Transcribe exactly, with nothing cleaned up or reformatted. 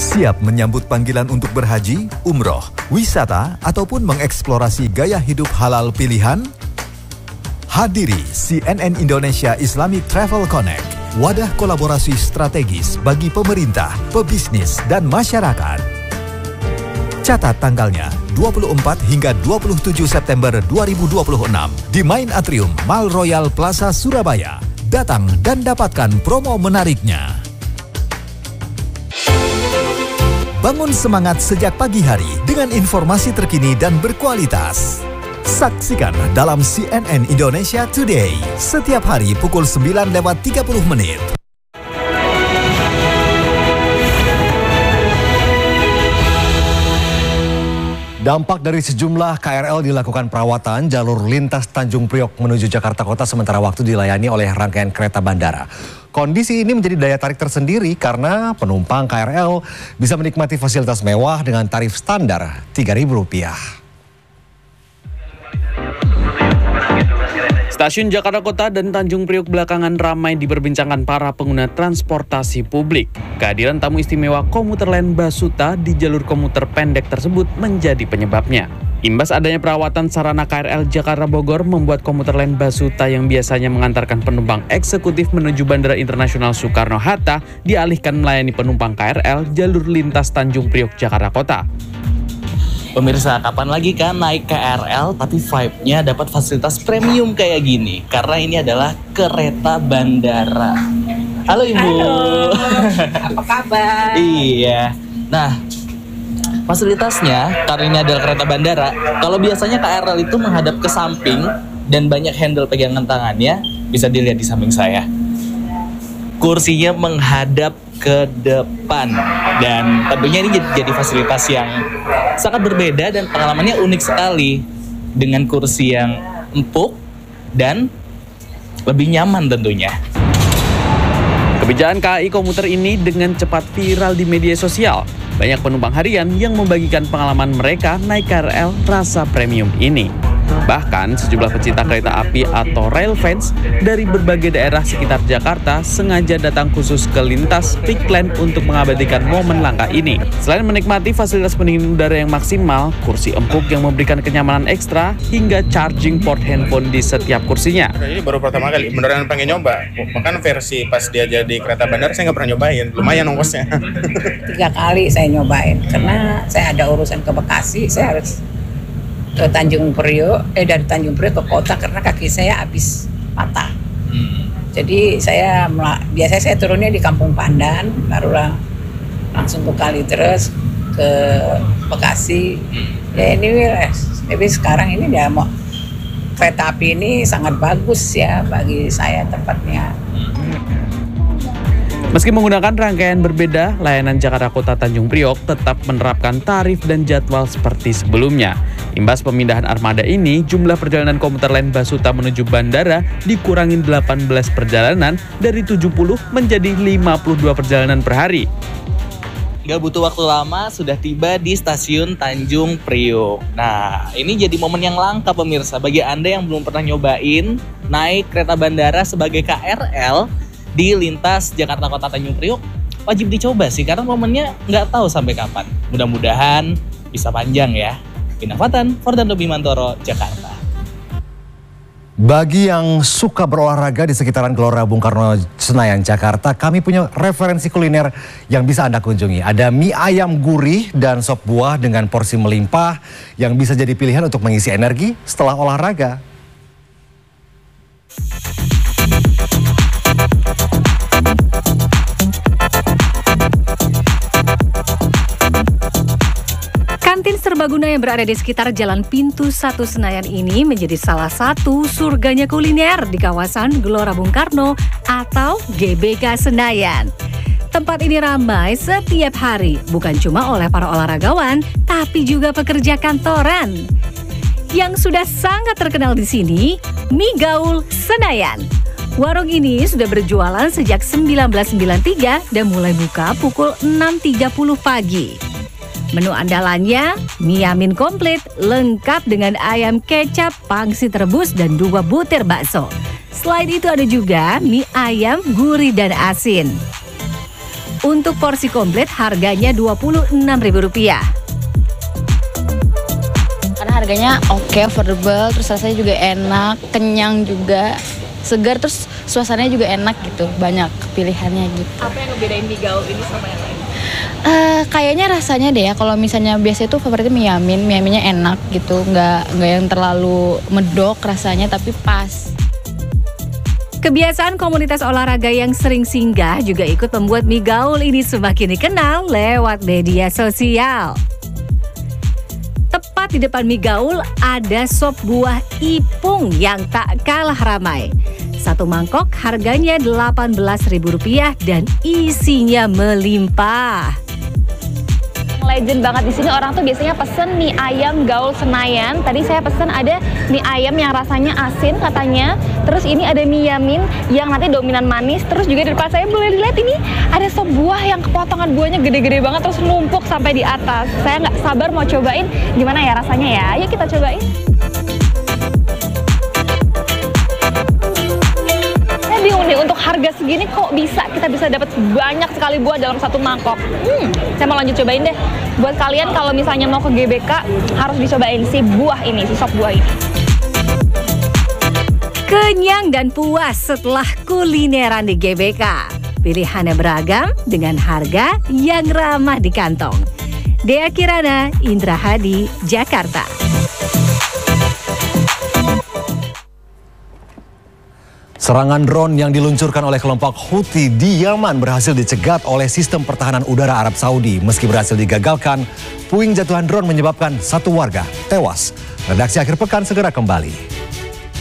Siap menyambut panggilan untuk berhaji, umroh, wisata, ataupun mengeksplorasi gaya hidup halal pilihan? Hadiri C N N Indonesia Islamic Travel Connect, wadah kolaborasi strategis bagi pemerintah, pebisnis, dan masyarakat. Catat tanggalnya dua puluh empat hingga dua puluh tujuh September dua ribu dua puluh enam di Main Atrium Mall Royal Plaza Surabaya. Datang dan dapatkan promo menariknya. Bangun semangat sejak pagi hari dengan informasi terkini dan berkualitas. Saksikan dalam C N N Indonesia Today setiap hari pukul sembilan lewat tiga puluh menit. Dampak dari sejumlah K R L dilakukan perawatan, jalur lintas Tanjung Priok menuju Jakarta Kota sementara waktu dilayani oleh rangkaian kereta bandara. Kondisi ini menjadi daya tarik tersendiri karena penumpang K R L bisa menikmati fasilitas mewah dengan tarif standar tiga ribu rupiah. Stasiun Jakarta Kota dan Tanjung Priok belakangan ramai diperbincangkan para pengguna transportasi publik. Kehadiran tamu istimewa komuter lain Basuta di jalur komuter pendek tersebut menjadi penyebabnya. Imbas adanya perawatan sarana K R L Jakarta Bogor membuat komuter lain Basuta yang biasanya mengantarkan penumpang eksekutif menuju Bandara Internasional Soekarno-Hatta dialihkan melayani penumpang K R L jalur lintas Tanjung Priok Jakarta Kota. Pemirsa, kapan lagi kan naik K R L tapi vibe-nya dapat fasilitas premium kayak gini? Karena ini adalah kereta bandara. Halo Ibu. Halo, apa kabar? Iya. Nah, fasilitasnya karena ini adalah kereta bandara. Kalau biasanya K R L itu menghadap ke samping dan banyak handle pegangan tangannya, bisa dilihat di samping saya. Kursinya menghadap ke depan dan tentunya ini jadi, jadi fasilitas yang sangat berbeda dan pengalamannya unik sekali dengan kursi yang empuk dan lebih nyaman tentunya. Kebijakan K A I komuter ini dengan cepat viral di media sosial. Banyak penumpang harian yang membagikan pengalaman mereka naik K R L rasa premium ini. Bahkan sejumlah pecinta kereta api atau rail fans dari berbagai daerah sekitar Jakarta sengaja datang khusus ke lintas Peak Line untuk mengabadikan momen langka ini. Selain menikmati fasilitas pendingin udara yang maksimal, kursi empuk yang memberikan kenyamanan ekstra, hingga charging port handphone di setiap kursinya. Ini baru pertama kali, beneran pengen nyoba. Bahkan versi pas dia jadi kereta bandara saya nggak pernah nyobain, lumayan ongkosnya. Tiga kali saya nyobain, karena saya ada urusan ke Bekasi, saya harus ke Tanjung Priok, eh dari Tanjung Priok ke kota karena kaki saya habis patah. Hmm. Jadi saya biasanya saya turunnya di Kampung Pandan, barulah langsung ke Kalideres, ke Bekasi. Hmm. Ya ini, tapi sekarang ini dia mau kereta api ini sangat bagus ya bagi saya tempatnya. Meski menggunakan rangkaian berbeda, layanan Jakarta Kota Tanjung Priok tetap menerapkan tarif dan jadwal seperti sebelumnya. Imbas pemindahan armada ini, jumlah perjalanan komuter lain Basuta menuju bandara dikurangin delapan belas perjalanan dari tujuh puluh menjadi lima puluh dua perjalanan per hari. Gak butuh waktu lama, sudah tiba di stasiun Tanjung Priok. Nah, ini jadi momen yang langka pemirsa. Bagi Anda yang belum pernah nyobain naik kereta bandara sebagai K R L di lintas Jakarta Kota Tanjung Priok, wajib dicoba sih, karena momennya nggak tahu sampai kapan. Mudah-mudahan bisa panjang ya. Pindah Fatan, Fernando Bimantoro, Jakarta. Bagi yang suka berolahraga di sekitaran Gelora Bung Karno Senayan, Jakarta, kami punya referensi kuliner yang bisa Anda kunjungi. Ada mie ayam gurih dan sop buah dengan porsi melimpah yang bisa jadi pilihan untuk mengisi energi setelah olahraga. Kantin serbaguna yang berada di sekitar Jalan Pintu Satu Senayan ini menjadi salah satu surganya kuliner di kawasan Gelora Bung Karno atau G B K Senayan. Tempat ini ramai setiap hari, bukan cuma oleh para olahragawan, tapi juga pekerja kantoran. Yang sudah sangat terkenal di sini, Mie Gaul Senayan. Warung ini sudah berjualan sejak seribu sembilan ratus sembilan puluh tiga dan mulai buka pukul enam tiga puluh pagi. Menu andalannya, mie yamin komplit lengkap dengan ayam kecap, pangsit rebus, dan dua butir bakso. Selain itu ada juga mie ayam gurih dan asin. Untuk porsi komplit harganya dua puluh enam ribu rupiah. Karena harganya oke, okay, affordable, terus rasanya juga enak, kenyang juga, segar, terus suasananya juga enak gitu, banyak pilihannya gitu. Apa yang ngebedain mie gaul ini sama yang lain? Uh, kayaknya rasanya deh ya, kalau misalnya biasa itu favoritnya mie yamin, mie yaminnya enak gitu, nggak nggak yang terlalu medok rasanya, tapi pas. Kebiasaan komunitas olahraga yang sering singgah juga ikut membuat mie gaul ini semakin dikenal lewat media sosial. Tepat di depan mie gaul ada sop buah ipung yang tak kalah ramai. Satu mangkok harganya delapan belas ribu rupiah dan isinya melimpah. Legend banget di sini, orang tuh biasanya pesen mie ayam gaul Senayan. Tadi saya pesen ada mie ayam yang rasanya asin katanya. Terus ini ada mie yamin yang nanti dominan manis. Terus juga di depan saya boleh dilihat ini ada sop buah yang kepotongan buahnya gede-gede banget terus numpuk sampai di atas. Saya nggak sabar mau cobain gimana ya rasanya ya. Yuk kita cobain. Bingung nih, untuk harga segini kok bisa kita bisa dapat banyak sekali buah dalam satu mangkok. Hmm, saya mau lanjut cobain deh. Buat kalian kalau misalnya mau ke G B K harus dicobain si buah ini, si sop buah ini. Kenyang dan puas setelah kulineran di G B K. Pilihannya beragam dengan harga yang ramah di kantong. Dea Kirana, Indra Hadi, Jakarta. Serangan drone yang diluncurkan oleh kelompok Houthi di Yaman berhasil dicegat oleh sistem pertahanan udara Arab Saudi. Meski berhasil digagalkan, puing jatuhan drone menyebabkan satu warga tewas. Redaksi Akhir Pekan segera kembali.